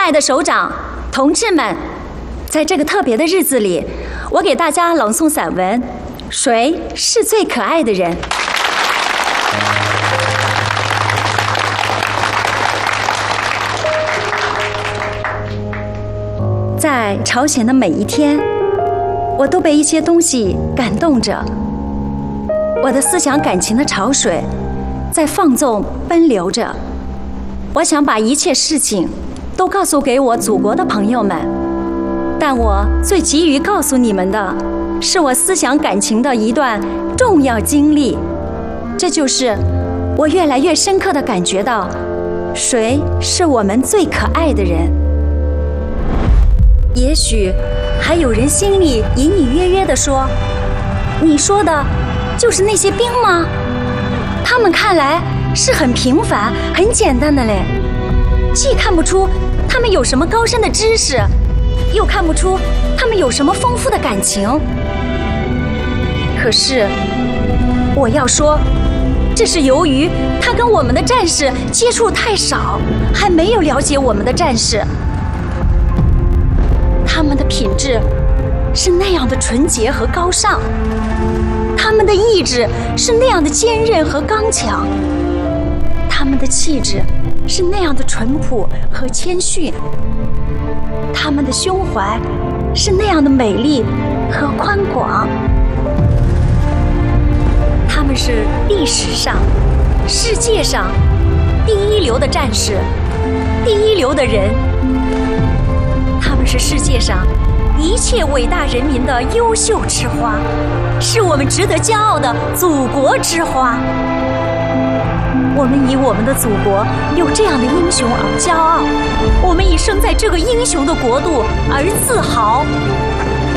爱的首长、同志们，在这个特别的日子里，我给大家朗诵散文《谁是最可爱的人》。在朝鲜的每一天，我都被一些东西感动着。我的思想感情的潮水在放纵奔流着。我想把一切事情都告诉给我祖国的朋友们，但我最急于告诉你们的是我思想感情的一段重要经历。这就是我越来越深刻地感觉到，谁是我们最可爱的人。也许还有人心里隐隐约约地说，你说的就是那些兵吗？他们看来是很平凡很简单的嘞，既看不出他们有什么高深的知识，又看不出他们有什么丰富的感情。可是我要说，这是由于他跟我们的战士接触太少，还没有了解我们的战士。他们的品质是那样的纯洁和高尚，他们的意志是那样的坚韧和刚强，他们的气质是那样的淳朴和谦逊，他们的胸怀是那样的美丽和宽广。他们是历史上、世界上第一流的战士，第一流的人。他们是世界上一切伟大人民的优秀之花，是我们值得骄傲的祖国之花。我们以我们的祖国有这样的英雄而骄傲，我们以生在这个英雄的国度而自豪。